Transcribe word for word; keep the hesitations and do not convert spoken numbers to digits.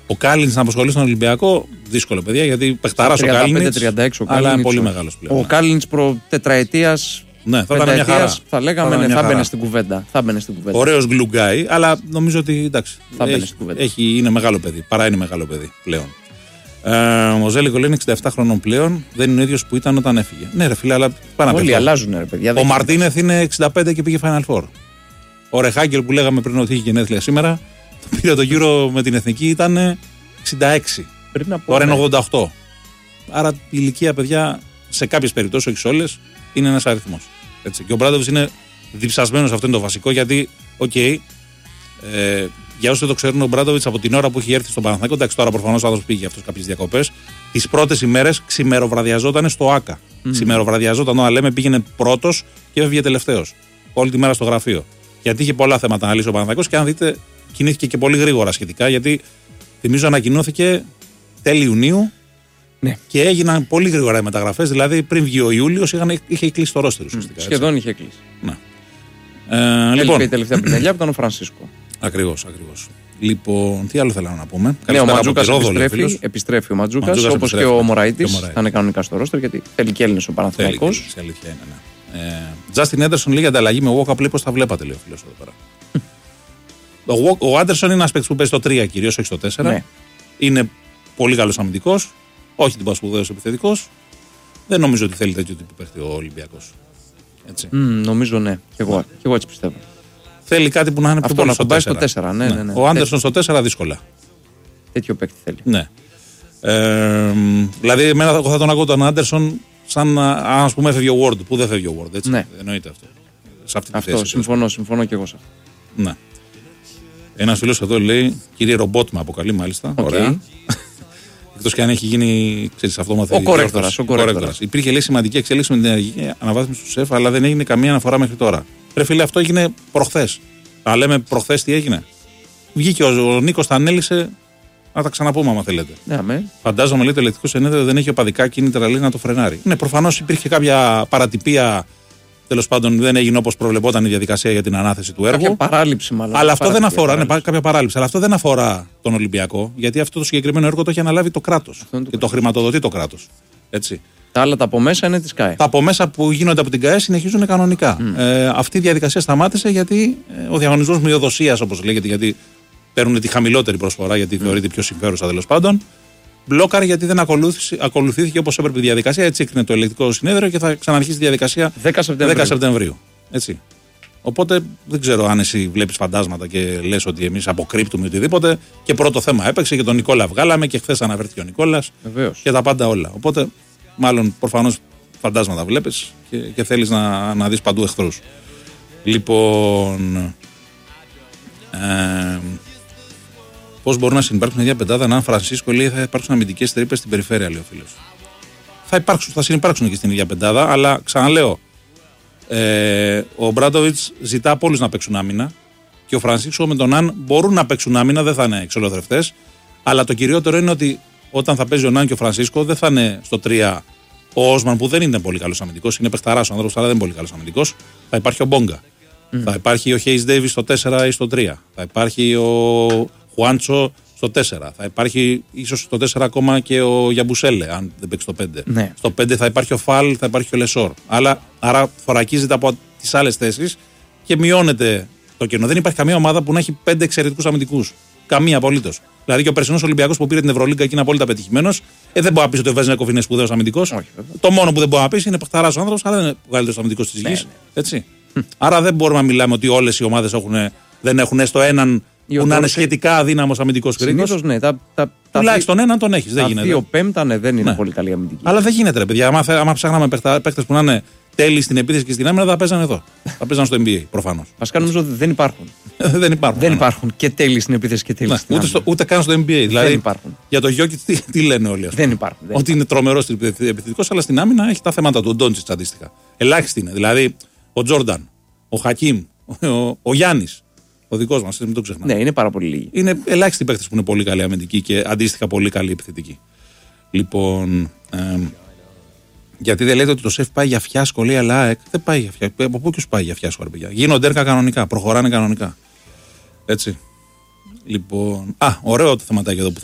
Ο Κάλινς να απασχολεί στον Ολυμπιακό, δύσκολο παιδιά, γιατί παιχταράς ο Κάλινς, αλλά είναι πολύ μεγάλος πλέον. Ο Κάλινς προ τετραετίας, ναι, θα ήταν μια χαρά. Θα λέγαμε, θα, ναι, θα μπαινε στην κουβέντα. Θα μπαινε στην κουβέντα. Ωραίος γκλουγκάι, αλλά νομίζω ότι εντάξει. Θα έχει, έχει, είναι μεγάλο παιδί. Παρά είναι μεγάλο παιδί πλέον. Ε, ο Ζέλικο λέει είναι εξήντα επτά χρονών πλέον, δεν είναι ο ίδιος που ήταν όταν έφυγε. Ναι, ρε φίλε, αλλά πάνε να όλοι αλλάζουν, ρε παιδιά. Ο Μαρτίνεθ είναι εξήντα πέντε και πήγε Final Four. Ο Ρεχάγκελ που λέγαμε πριν ότι είχε γενέθλια σήμερα, το πήρε το γύρο με την εθνική, ήταν εξήντα έξι. Πριν από τώρα είναι ογδόντα οκτώ. Άρα η ηλικία, παιδιά, σε κάποιες περιπτώσεις, όχι σε όλες, είναι ένας αριθμός. Έτσι. Και ο Μπράντοβιτς είναι διψασμένος, αυτό είναι το βασικό, γιατί, οκ, okay, ε, για όσοι δεν το ξέρουν, ο Μπράντοβιτς από την ώρα που έχει έρθει στον Παναθηναϊκό, εντάξει, τώρα προφανώς ο άνθρωπος πήγε αυτός κάποιες διακοπές, τις πρώτες ημέρες ξημεροβραδιαζόταν στο ΆΚΑ. Mm. Ξημεροβραδιαζόταν, όταν λέμε πήγαινε πρώτος και έφυγε τελευταίος. Όλη τη μέρα στο γραφείο. Γιατί είχε πολλά θέματα να λύσει ο Παναθηναϊκός και αν δείτε, κινήθηκε και πολύ γρήγορα σχετικά, γιατί θυμίζω ανακοινώθηκε τέλη Ιουνίου. Ναι. Και έγιναν πολύ γρήγορα οι μεταγραφές. Δηλαδή πριν βγει ο Ιούλιος είχε κλείσει το ρόστερ ουσιαστικά. Σχεδόν είχε κλείσει. Ναι. Ε, λοιπόν. Η τελευταία πινελιά που ήταν ο Φρανσίσκο. Ακριβώς, ακριβώς. Λοιπόν, τι άλλο θέλαμε να πούμε. Ναι, ο Μαντζούκας επιστρέφει, επιστρέφει ο Μαντζούκας, όπως και ο Μωραΐτης. Θα είναι κανονικά στο ρόστερ γιατί θέλει και Έλληνες ο Παναθηναϊκός. Η αλήθεια είναι, ναι. Τζάστιν Έντερσον λέει για ανταλλαγή με Walkup, λέει πώς θα βλέπατε, λέει ο φίλος εδώ πέρα. Ο Άντερσον είναι ένας παίκτης που παίζει στο τρία κυρίως, όχι στο τέσσερα. Ναι. Είναι πολύ καλός αμυντικός. Όχι την πασπουδαίος επιθετικός. Δεν νομίζω ότι θέλει τέτοιο τύπου παίχτη ο Ολυμπιακός. Έτσι. Mm, νομίζω ναι. Και εγώ, και εγώ έτσι πιστεύω. Θέλει κάτι που να είναι πιο πολύ στο τέσσερα. στο τέσσερα. Ναι, ναι. Ναι, ναι. Ο Άντερσον στο τέσσερα δύσκολα. Τέτοιο παίχτη θέλει. Ναι. Ε, δηλαδή, εμένα θα, θα τον ακούω τον Άντερσον σαν αν πούμε έφευγε ο Ward, που δεν φεύγει ο Ward. Έτσι. Ναι. Εννοείται αυτό. Σε αυτή τη αυτό θέση, συμφωνώ, συμφωνώ και εγώ σε αυτό. Ναι. Ένας φίλος εδώ λέει, κύριε Ρομπότ με αποκαλεί μάλιστα. Okay. Ωραία. Εκτός και αν έχει γίνει, ξέρεις, αυτόματα. Ο κορέκτορας. Ο κορέκτορας. Υπήρχε, λέει, σημαντική εξέλιξη με την ενεργική αναβάθμιση του ΣΕΦ, αλλά δεν έγινε καμία αναφορά μέχρι τώρα. Ρε φίλε, αυτό έγινε προχθές. Αν λέμε προχθές τι έγινε. Βγήκε ο, ο Νίκος, τα ανέλησε. Να τα ξαναπούμε, άμα θέλετε. Ναι, με. Φαντάζομαι, λέει, το ελεκτικό συνέδριο δεν έχει οπαδικά κίνητρα, λέει, να το φρενάρει. Ναι, προφανώς υπήρχε κάποια παρατυπία. Τέλος πάντων, δεν έγινε όπως προβλεπόταν η διαδικασία για την ανάθεση του έργου. Κάποια παράληψη, μάλλον. Αλλά αυτό δεν αφορά, ναι, κάποια παράληψη. Αλλά αυτό δεν αφορά τον Ολυμπιακό, γιατί αυτό το συγκεκριμένο έργο το έχει αναλάβει το κράτος. Και το, το χρηματοδοτεί το κράτος. Έτσι. Τα άλλα τα από μέσα είναι της ΚΑΕ. Τα από μέσα που γίνονται από την ΚΑΕ συνεχίζουν κανονικά. Mm. Ε, αυτή η διαδικασία σταμάτησε γιατί ε, ο διαγωνισμός μειοδοσίας, όπως λέγεται, γιατί παίρνουν τη χαμηλότερη προσφορά, γιατί mm. θεωρείται πιο συμφέρουσα τέλος πάντων. Μπλόκαρε γιατί δεν ακολουθήθηκε όπως έπρεπε η διαδικασία. Έτσι έκρινε το ελεκτικό συνέδριο και θα ξαναρχίσει τη διαδικασία δέκα Σεπτεμβρίου. δέκα Σεπτεμβρίου. Έτσι. Οπότε δεν ξέρω αν εσύ βλέπεις φαντάσματα και λες ότι εμείς αποκρύπτουμε οτιδήποτε. Και πρώτο θέμα έπαιξε και τον Νικόλα βγάλαμε και χθες αναφέρθηκε ο Νικόλας. Βεβαίως. Και τα πάντα όλα. Οπότε μάλλον προφανώς φαντάσματα βλέπεις και, και θέλεις να, να δεις παντού εχθρούς. Λοιπόν. Ε, Πώς μπορούν να συνεπάρξουν μια πεντάδα, αν Φρανσίσκο λέει θα υπάρξουν αμυντικές τρύπες στην περιφέρεια, λέει ο φίλος. Θα υπάρξουν, θα συνεπάρξουν και στην ίδια πεντάδα, αλλά ξαναλέω, ε, ο Μπράντοβιτς ζητά από όλους να παίξουν άμυνα και ο Φρανσίσκο με τον Αν μπορούν να παίξουν άμυνα, δεν θα είναι εξολοθρευτές. Αλλά το κυριότερο είναι ότι όταν θα παίζει ο Αν και ο Φρανσίσκο, δεν θα είναι στο τρία ο Όσμαν που δεν είναι πολύ καλός αμυντικός, είναι παιχταράς ο άνθρωπος, αλλά δεν είναι πολύ καλός αμυντικός. Θα υπάρχει ο Μπόγκα. Mm. Θα υπάρχει ο Χέις Ντέιβις στο τέσσερα ή στο τρία. Θα υπάρχει ο Χουάντσο στο τέσσερα. Θα υπάρχει ίσως στο τέσσερα ακόμα και ο Γιαμπουσέλε, αν δεν παίξει στο πέντε. Ναι. Στο πέντε θα υπάρχει ο Φαλ, θα υπάρχει ο Λεσόρ. Αλλά, άρα θωρακίζεται από τις άλλες θέσεις και μειώνεται το κενό. Δεν υπάρχει καμία ομάδα που να έχει πέντε εξαιρετικούς αμυντικούς. Καμία απολύτως. Δηλαδή και ο περσινός Ολυμπιακός που πήρε την Ευρωλίγκα και είναι απόλυτα πετυχημένος, ε, δεν μπορεί να πει ότι ο Βέζνεκοφ είναι σπουδαίος αμυντικός. Το μόνο που δεν μπορεί να πει είναι παιχταράς ο άνθρωπος, αλλά δεν είναι ο καλύτερος αμυντικός της γης. Έτσι. Άρα δεν μπορούμε να μιλάμε ότι όλες οι ομάδες δεν έχουν έστω έναν που να είναι σχετικά αδύναμος αμυντικός κρίκος. Συνήθως ναι. Τα, τα, τουλάχιστον έναν τον έχεις. Δεν γίνεται. Δύο πέμπτα ναι, δεν είναι ναι. πολύ καλή αμυντική. Αλλά δεν γίνεται, ρε παιδιά. Άμα, άμα ψάχναμε παίκτες που να είναι τέλειοι στην επίθεση και στην άμυνα, θα παίζαν εδώ. Θα παίζαν στο N B A προφανώς. Βασικά νομίζω ότι δεν υπάρχουν. δεν υπάρχουν. Δεν υπάρχουν και τέλειοι στην επίθεση και τέλειοι ναι, στην ούτε, άμυνα. Ούτε καν στο N B A. Δηλαδή, δεν υπάρχουν. Για το Γιόκιτς τι, τι λένε όλοι. Δεν υπάρχουν. Δεν ότι είναι τρομερός επιθετικός, αλλά στην άμυνα έχει τα θέματα του. Ο Ντόντσιτς αντίστοιχα. Ελάχιστη είναι. Δηλαδή ο Τζόρνταν, ο Χακίμ, ο, ο Γιάννης. Ο δικός μας, μην το ξεχνάμε. Ναι, είναι πάρα πολύ λίγοι. Είναι ελάχιστοι παίκτες που είναι πολύ καλή αμυντική και αντίστοιχα πολύ καλή επιθετική. Λοιπόν, ε, γιατί δεν λέτε ότι το ΣΕΦ πάει για φιάσκο, λέει, αλλά ΑΕΚ δεν πάει για φιάσκο. Από πού και σου πάει για φιάσκο, ρε παιδιά. Γίνονται έργα κανονικά, προχωράνε κανονικά. Έτσι. Λοιπόν, α, ωραίο το θεματάκι εδώ που